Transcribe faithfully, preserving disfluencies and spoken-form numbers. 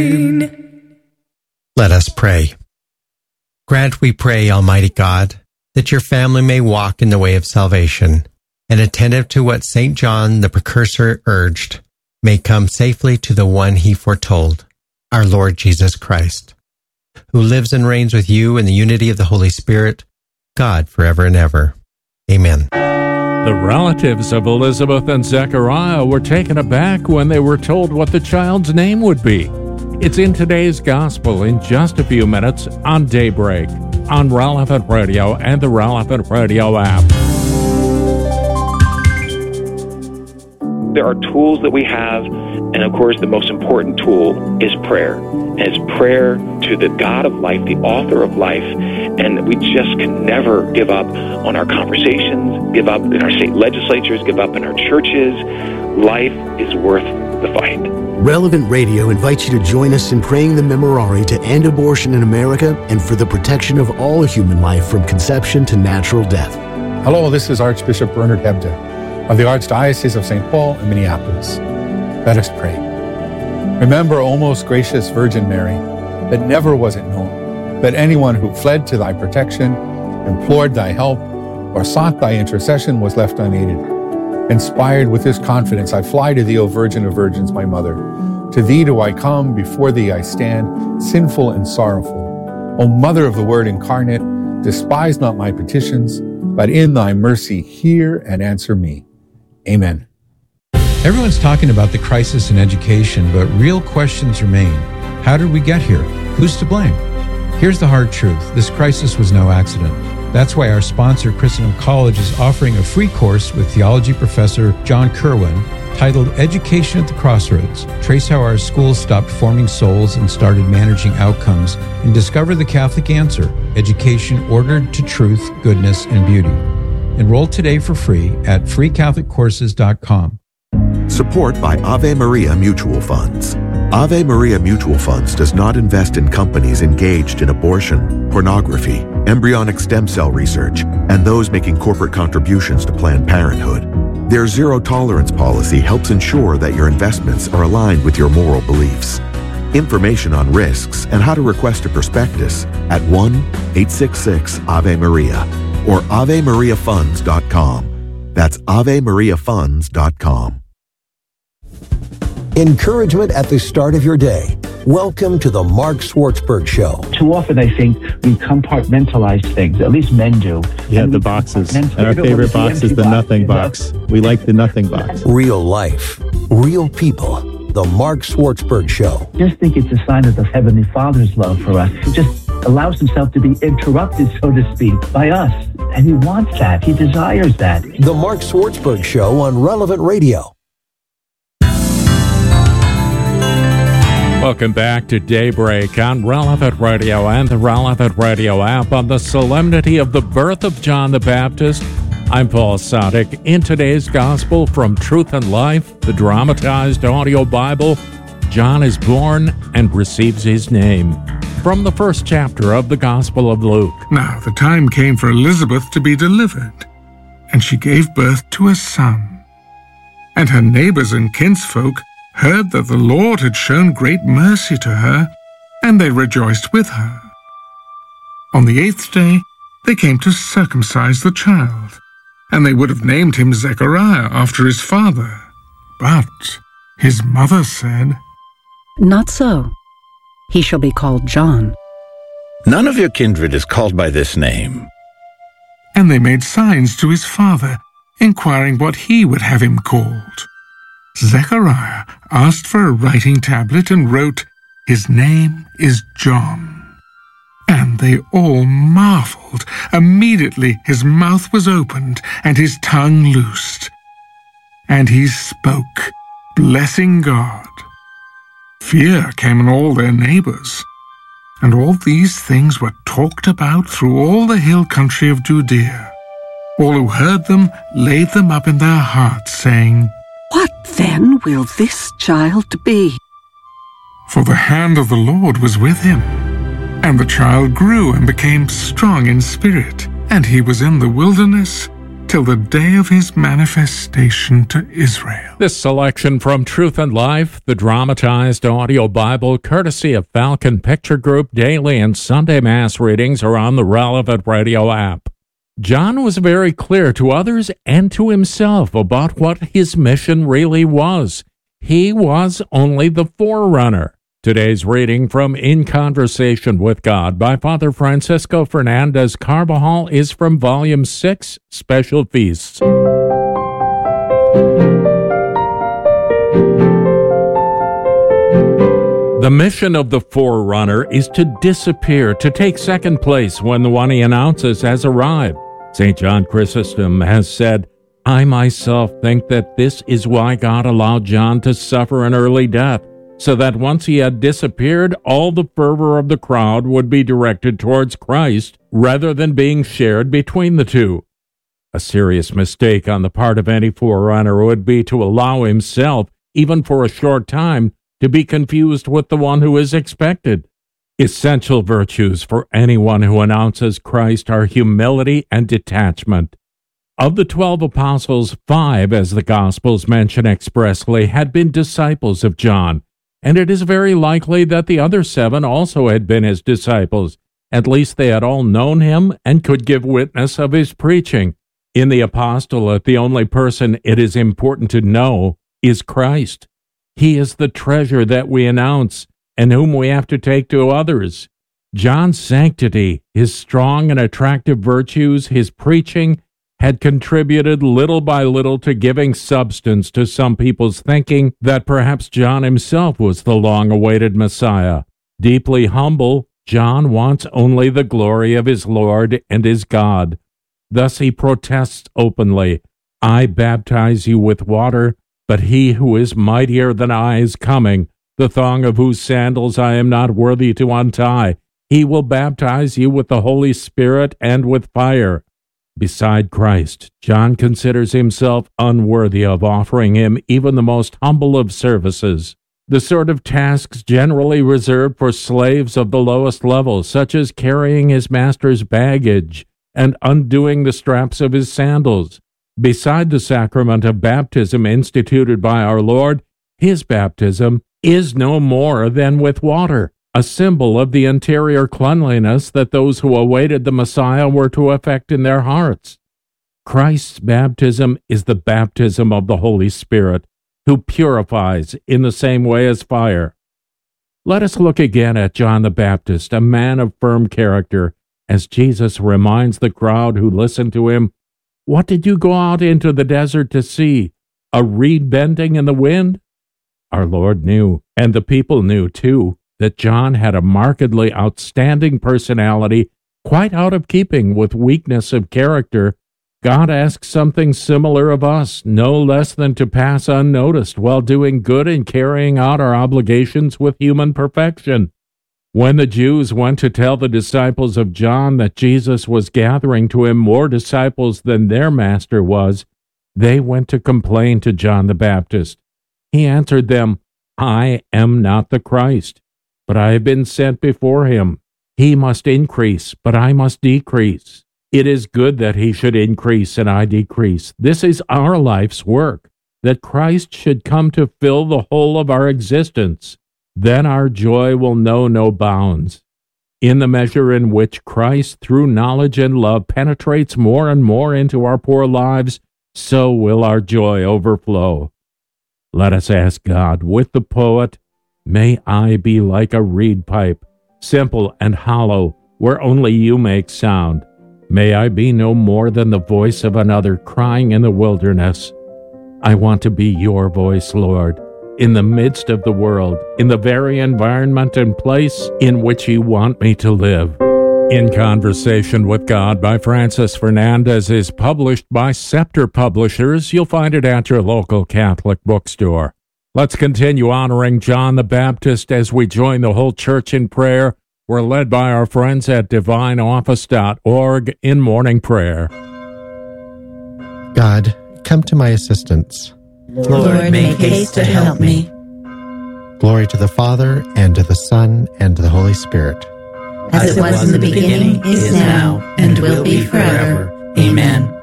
Let us pray. Grant, we pray, Almighty God, that your family may walk in the way of salvation, and attentive to what Saint John the Precursor urged, may come safely to the one he foretold, our Lord Jesus Christ, who lives and reigns with you in the unity of the Holy Spirit, God forever and ever. Amen. The relatives of Elizabeth and Zechariah were taken aback when they were told what the child's name would be. It's in today's Gospel in just a few minutes on Daybreak, on Relevant Radio and the Relevant Radio app. There are tools that we have, and of course the most important tool is prayer. And it's prayer to the God of life, the author of life, and we just can never give up on our conversations, give up in our state legislatures, give up in our churches. Life is worth the fight. Relevant Radio invites you to join us in praying the Memorare to end abortion in America and for the protection of all human life from conception to natural death. Hello, this is Archbishop Bernard Hebda of the Archdiocese of Saint Paul in Minneapolis. Let us pray. Remember, O most gracious Virgin Mary, that never was it known that anyone who fled to thy protection, implored thy help, or sought thy intercession was left unaided. Inspired with this confidence, I fly to thee, O Virgin of Virgins, my Mother. To thee do I come, before thee I stand, sinful and sorrowful. O Mother of the Word incarnate, despise not my petitions, but in thy mercy hear and answer me. Amen. Everyone's talking about the crisis in education, but real questions remain. How did we get here? Who's to blame? Here's the hard truth. This crisis was no accident. That's why our sponsor, Christendom College, is offering a free course with theology professor John Kerwin titled Education at the Crossroads. Trace how our schools stopped forming souls and started managing outcomes, and discover the Catholic answer, education ordered to truth, goodness, and beauty. Enroll today for free at free catholic courses dot com. Support by Ave Maria Mutual Funds. Ave Maria Mutual Funds does not invest in companies engaged in abortion, pornography, embryonic stem cell research, and those making corporate contributions to Planned Parenthood. Their zero-tolerance policy helps ensure that your investments are aligned with your moral beliefs. Information on risks and how to request a prospectus at one eight six six Ave Maria or ave maria funds dot com. That's ave maria funds dot com. Encouragement at the start of your day. Welcome to the Mark Schwartzberg Show. Too often I think we compartmentalize things, at least men do. Yeah, the boxes. And our favorite box is the nothing box. We like the nothing box. Real life, real people. The Mark Schwartzberg Show. I just think it's a sign of the Heavenly Father's love for us. He just allows himself to be interrupted, so to speak, by us. And he wants that. He desires that. The Mark Schwartzberg Show on Relevant Radio. Welcome back to Daybreak on Relevant Radio and the Relevant Radio app on the solemnity of the birth of John the Baptist. I'm Paul Sadek. In today's Gospel from Truth and Life, the dramatized audio Bible, John is born and receives his name. From the first chapter of the Gospel of Luke. Now the time came for Elizabeth to be delivered, and she gave birth to a son. And her neighbors and kinsfolk heard that the Lord had shown great mercy to her, and they rejoiced with her. On the eighth day, they came to circumcise the child, and they would have named him Zechariah after his father. But his mother said, "Not so. He shall be called John." "None of your kindred is called by this name." And they made signs to his father, inquiring what he would have him called. Zechariah asked for a writing tablet and wrote, "His name is John." And they all marveled. Immediately his mouth was opened and his tongue loosed. And he spoke, blessing God. Fear came on all their neighbors. And all these things were talked about through all the hill country of Judea. All who heard them laid them up in their hearts, saying, "What then will this child be?" For the hand of the Lord was with him. And the child grew and became strong in spirit, and he was in the wilderness till the day of his manifestation to Israel. This selection from Truth and Life, the dramatized audio Bible, courtesy of Falcon Picture Group, daily and Sunday Mass readings are on the Relevant Radio app. John was very clear to others and to himself about what his mission really was. He was only the forerunner. Today's reading from In Conversation with God by Father Francisco Fernandez Carvajal is from Volume six, Special Feasts. The mission of the forerunner is to disappear, to take second place when the one he announces has arrived. Saint John Chrysostom has said, "I myself think that this is why God allowed John to suffer an early death, so that once he had disappeared, all the fervor of the crowd would be directed towards Christ rather than being shared between the two." A serious mistake on the part of any forerunner would be to allow himself, even for a short time, to be confused with the one who is expected. Essential virtues for anyone who announces Christ are humility and detachment. Of the twelve apostles, five, as the Gospels mention expressly, had been disciples of John, and it is very likely that the other seven also had been his disciples. At least they had all known him and could give witness of his preaching. In the apostolate, the only person it is important to know is Christ. He is the treasure that we announce and whom we have to take to others. John's sanctity, his strong and attractive virtues, his preaching, had contributed little by little to giving substance to some people's thinking that perhaps John himself was the long-awaited Messiah. Deeply humble, John wants only the glory of his Lord and his God. Thus he protests openly, "I baptize you with water, but he who is mightier than I is coming, the thong of whose sandals I am not worthy to untie. He will baptize you with the Holy Spirit and with fire." Beside Christ, John considers himself unworthy of offering him even the most humble of services, the sort of tasks generally reserved for slaves of the lowest level, such as carrying his master's baggage and undoing the straps of his sandals. Beside the sacrament of baptism instituted by our Lord, his baptism is no more than with water, a symbol of the interior cleanliness that those who awaited the Messiah were to effect in their hearts. Christ's baptism is the baptism of the Holy Spirit, who purifies in the same way as fire. Let us look again at John the Baptist, a man of firm character, as Jesus reminds the crowd who listened to him, "What did you go out into the desert to see? A reed bending in the wind?" Our Lord knew, and the people knew too, that John had a markedly outstanding personality, quite out of keeping with weakness of character. God asks something similar of us, no less than to pass unnoticed while doing good and carrying out our obligations with human perfection. When the Jews went to tell the disciples of John that Jesus was gathering to him more disciples than their master was, they went to complain to John the Baptist. He answered them, "I am not the Christ, but I have been sent before him. He must increase, but I must decrease. It is good that he should increase and I decrease. This is our life's work, that Christ should come to fill the whole of our existence. Then our joy will know no bounds. In the measure in which Christ, through knowledge and love, penetrates more and more into our poor lives, so will our joy overflow." Let us ask God, with the poet, "May I be like a reed pipe, simple and hollow, where only you make sound. May I be no more than the voice of another crying in the wilderness. I want to be your voice, Lord, in the midst of the world, in the very environment and place in which you want me to live." In Conversation with God by Francis Fernandez is published by Scepter Publishers. You'll find it at your local Catholic bookstore. Let's continue honoring John the Baptist as we join the whole church in prayer. We're led by our friends at divine office dot org in morning prayer. God, come to my assistance. Lord, make haste to help me. Glory to the Father, and to the Son, and to the Holy Spirit. As it was in the beginning, is now, and will be forever. Amen.